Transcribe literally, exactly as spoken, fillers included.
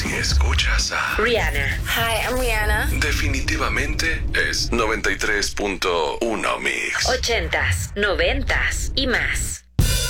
Si escuchas a Rihanna. Hi, I'm Rihanna. definitivamente es noventa y tres punto uno Mix. Ochentas, noventas y más.